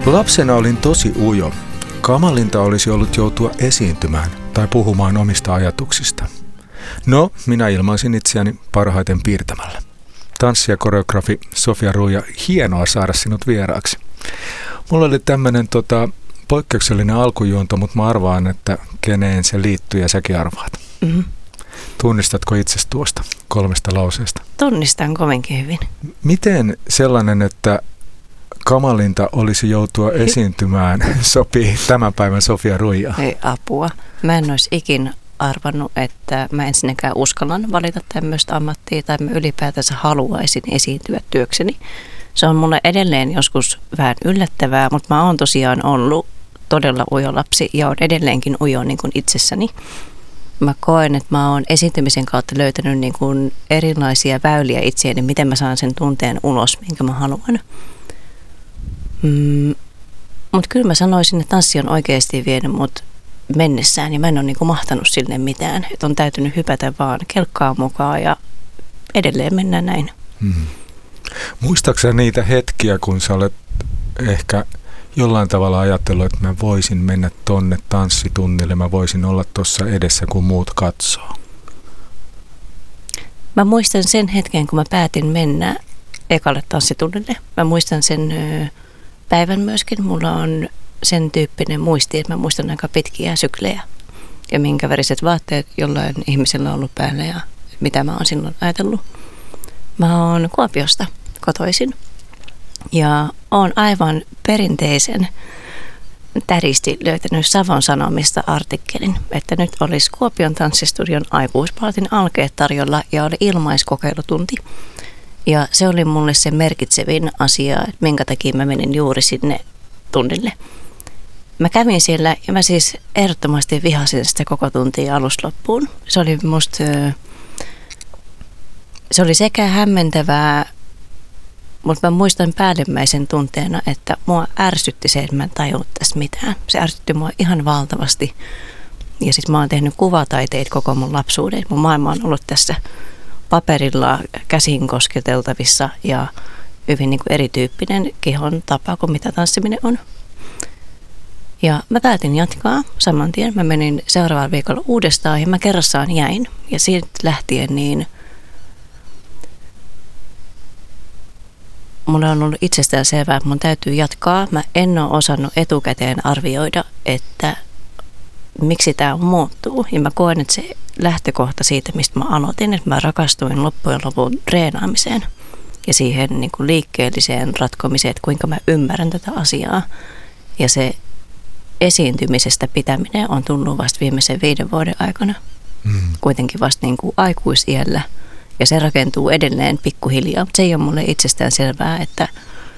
Lapsena olin tosi ujo. Kamalinta olisi ollut joutua esiintymään tai puhumaan omista ajatuksista. No, minä ilmaisin itseäni parhaiten piirtämällä. Tanssi- ja koreografi Sofia Ruija, hienoa saada sinut vieraaksi. Mulla oli tämmöinen poikkeuksellinen alkujuonto, mutta mä arvaan, että keneen se liittyy ja säkin arvaat. Mm-hmm. Tunnistatko itsestä tuosta 3 lauseesta? Tunnistan kovinkin hyvin. Miten sellainen, että kamalinta olisi joutua esiintymään, sopii tämän päivän Sofia Ruija? Ei apua. Mä en olisi ikin arvannut, että mä ensinnäkään uskallan valita tämmöistä ammattia tai mä ylipäätänsä haluaisin esiintyä työkseni. Se on mulle edelleen joskus vähän yllättävää, mutta mä oon tosiaan ollut todella ujo lapsi ja on edelleenkin ujo niin kuin itsessäni. Mä koen, että mä oon esiintymisen kautta löytänyt niin kuin erilaisia väyliä itseäni, miten mä saan sen tunteen ulos, minkä mä haluan. Mutta kyllä mä sanoisin, että tanssi on oikeasti vienyt mut mennessään ja mä en ole niin kuin mahtanut sille mitään. Että on täytynyt hypätä vaan kelkkaa mukaan ja edelleen mennään näin. Muistaaksä niitä hetkiä, kun sä olet ehkä jollain tavalla ajatellut, että mä voisin mennä tonne tanssitunnille, mä voisin olla tuossa edessä, kun muut katsoo? Mä muistan sen hetken, kun mä päätin mennä ekalle tanssitunnille. Mä muistan sen päivän myöskin. Mulla on sen tyyppinen muisti, että mä muistan aika pitkiä syklejä ja minkä väriset vaatteet jollain ihmisellä on ollut päällä ja mitä mä oon silloin ajatellut. Mä oon Kuopiosta kotoisin ja oon aivan perinteisen täristi löytänyt Savon Sanomista artikkelin, että nyt olisi Kuopion tanssistudion aikuispalatin alkeet tarjolla ja oli ilmaiskokeilutunti. Ja se oli mulle se merkitsevin asia, että minkä takia mä menin juuri sinne tunnille. Mä kävin siellä ja mä siis ehdottomasti vihasin sitä koko tuntia alusta loppuun. Se oli musta, se oli sekä hämmentävää, mutta mä muistan päällimmäisen tunteena, että mua ärsytti se, että mä en tajunnut tästä mitään. Se ärsytti mua ihan valtavasti. Ja sit mä oon tehnyt kuvataiteet koko mun lapsuuden. Mun maailma on ollut tässä paperilla käsin kosketeltavissa ja hyvin niin kuin erityyppinen kehon tapa kuin mitä tanssiminen on. Ja mä päätin jatkaa saman tien. Mä menin seuraavalla viikolla uudestaan ja mä kerrassaan jäin. Ja siitä lähtien niin mulla on ollut itsestään selvää, että mun täytyy jatkaa. Mä en ole osannut etukäteen arvioida, että miksi tämä muuttuu. Ja mä koen, että se lähtökohta siitä, mistä mä aloitin, että mä rakastuin loppujen lopun treenaamiseen ja siihen niin kuin liikkeelliseen ratkomiseen, että kuinka mä ymmärrän tätä asiaa. Ja se esiintymisestä pitäminen on tullut vasta viimeisen 5 vuoden aikana. Kuitenkin vasta niin kuin aikuisiällä. Ja se rakentuu edelleen pikkuhiljaa. Mutta se ei ole mulle itsestään selvää, että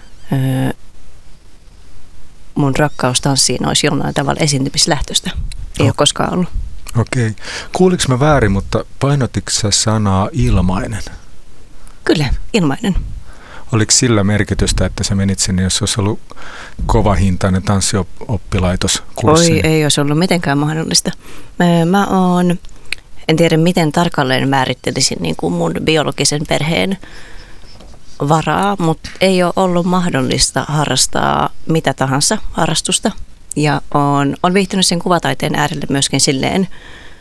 mun rakkaus tanssiin olisi jollain tavalla esiintymislähtöistä. Ei ole koskaan ollut. Okei. Kuuliko mä väärin, mutta painotitko sä sanaa ilmainen? Kyllä, ilmainen. Oliko sillä merkitystä, että sä menit sinne, jos olisi ollut kovahintainen tanssioppilaitoskurssi? Oi, ei olisi ollut mitenkään mahdollista. Mä oon, en tiedä miten tarkalleen määrittelisin niin kuin mun biologisen perheen varaa, mutta ei ole ollut mahdollista harrastaa mitä tahansa harrastusta. Ja on viihtynyt sen kuvataiteen äärelle myöskin silleen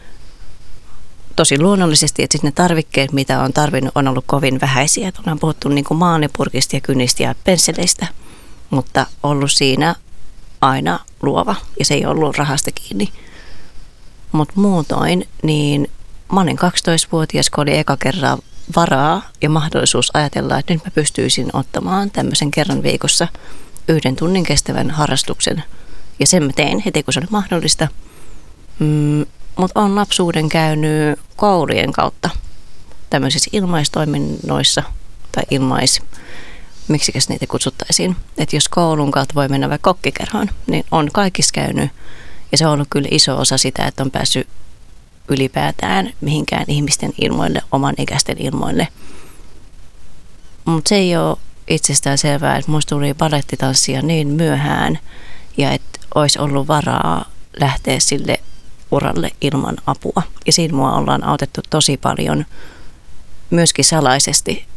tosi luonnollisesti, että sitten ne tarvikkeet, mitä on tarvinnut, on ollut kovin vähäisiä. Että ollaan puhuttu niin kuin maanipurkista ja kynistä ja pensseleistä, mutta ollut siinä aina luova ja se ei ollut rahasta kiinni. Mutta muutoin, niin mä olin 12-vuotias, kun oli eka kerran varaa ja mahdollisuus ajatella, että nyt mä pystyisin ottamaan tämmöisen kerran viikossa 1 tunnin kestävän harrastuksen. Ja sen mä tein heti, kun se oli mahdollista. Mutta olen lapsuuden käynyt koulujen kautta tämmöisissä ilmaistoiminnoissa tai miksikäs niitä kutsuttaisiin. Että jos koulun kautta voi mennä vaikka kokkikerhoon, niin on kaikissa käynyt. Ja se on ollut kyllä iso osa sitä, että on päässyt ylipäätään mihinkään ihmisten ilmoille, oman ikäisten ilmoille. Mutta se ei ole itsestään selvää, että musta tuli balettitanssia niin myöhään ja että olisi ollut varaa lähteä sille uralle ilman apua. Ja siinä mua ollaan autettu tosi paljon myöskin salaisesti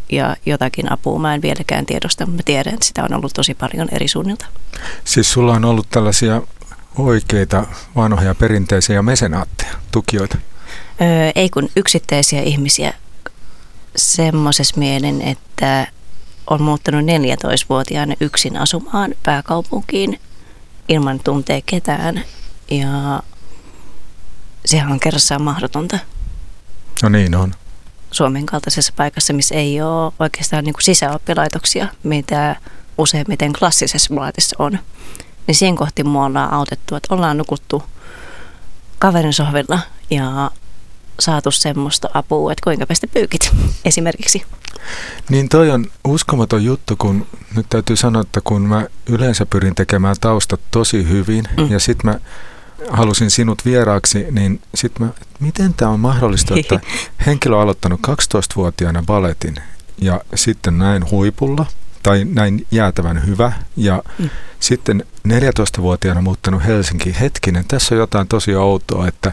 ja jotakin apua mä en vieläkään tiedosta, mutta mä tiedän, että sitä on ollut tosi paljon eri suunnilta. Siis sulla on ollut tällaisia oikeita vanhoja perinteisiä mesenaatteja, tukijoita? Ei kun yksittäisiä ihmisiä semmoisessa mielen, että on muuttanut 14-vuotiaana yksin asumaan pääkaupunkiin ilman tuntee ketään ja sehän on kerrassaan mahdotonta. No niin on. Suomen kaltaisessa paikassa, missä ei ole oikeastaan niin kuin sisäoppilaitoksia, mitä useimmiten klassisessa muotissa on. Niin siihen kohti mua ollaan autettu, että ollaan nukuttu kaverin sohvilla ja saatu semmoista apua, että kuinka päästä pyykit esimerkiksi. Niin toi on uskomaton juttu, kun nyt täytyy sanoa, että kun mä yleensä pyrin tekemään taustat tosi hyvin ja sit mä halusin sinut vieraaksi, niin sit miten tämä on mahdollista, että henkilö on aloittanut 12-vuotiaana balletin ja sitten näin huipulla tai näin jäätävän hyvä ja sitten 14-vuotiaana muuttanut Helsinkiin. Hetkinen, tässä on jotain tosi outoa, että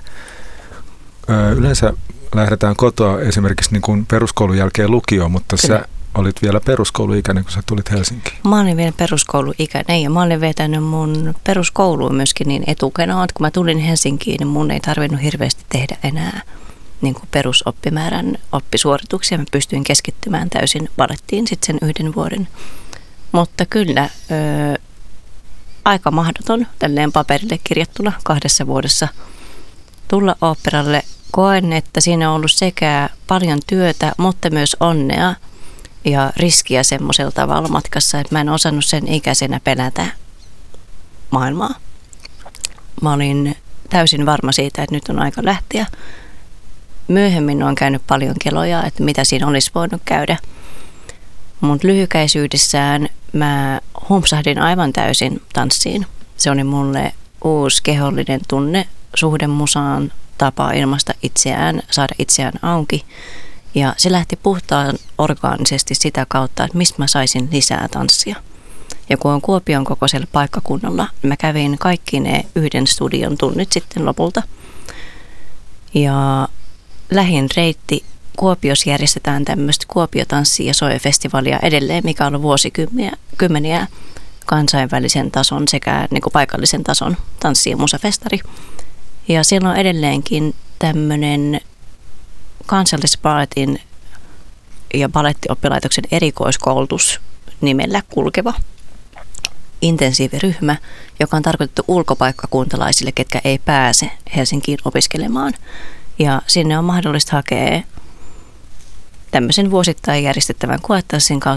yleensä lähdetään kotoa esimerkiksi niin kuin peruskoulun jälkeen lukioon, mutta kyllä. Sä olit vielä peruskouluikäinen, kun sä tulit Helsinkiin. Mä olin vielä peruskouluikäinen ja mä olin vetänyt mun peruskouluun myöskin niin etukenoon, että kun mä tulin Helsinkiin, niin mun ei tarvinnut hirveästi tehdä enää niin kuin perusoppimäärän oppisuorituksia. Mä pystyin keskittymään täysin ballettiin sitten sen 1 vuoden. Mutta kyllä aika mahdoton tälleen paperille kirjattuna 2 vuodessa tulla oopperalle. Koen, että siinä on ollut sekä paljon työtä, mutta myös onnea ja riskiä semmoisella tavalla matkassa, että mä en osannut sen ikäisenä pelätä maailmaa. Mä olin täysin varma siitä, että nyt on aika lähteä. Myöhemmin on käynyt paljon keloja, että mitä siinä olisi voinut käydä. Mutta lyhykäisyydessään mä humpsahdin aivan täysin tanssiin. Se oli mulle uusi kehollinen tunne, suhde musaan, tapa ilmaista itseään, saada itseään auki. Ja se lähti puhtaan orgaanisesti sitä kautta, että mistä mä saisin lisää tanssia. Ja kun on Kuopion kokoisella paikkakunnalla, niin mä kävin kaikki ne 1 studion tunnit sitten lopulta. Ja lähin reitti Kuopiossa järjestetään tämmöistä Kuopio-tanssi- ja soe-festivalia edelleen, mikä on ollut vuosikymmeniä kansainvälisen tason sekä niin kuin paikallisen tason tanssi- ja musafestari. Ja siellä on edelleenkin tämmöinen Kansallisballetin ja balettioppilaitoksen erikoiskoulutus nimellä kulkeva intensiiviryhmä, joka on tarkoitettu ulkopaikkakuntalaisille, ketkä ei pääse Helsinkiin opiskelemaan. Ja sinne on mahdollista hakea tämmöisen vuosittain järjestettävän koetanssin kautta